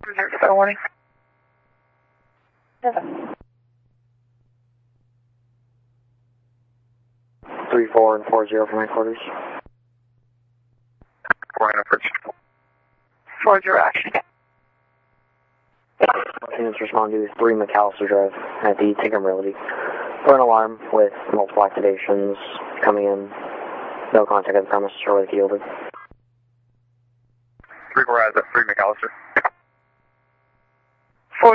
Reserve for warning. 3-4 and 4-0 from headquarters. 4 and approach. 4-0 action. Units respond to 3 McAllister Drive at the Tinkham Realty. For an alarm with multiple activations coming in. No contact at the premises or with yielded. 3-4 has at 3 McAllister.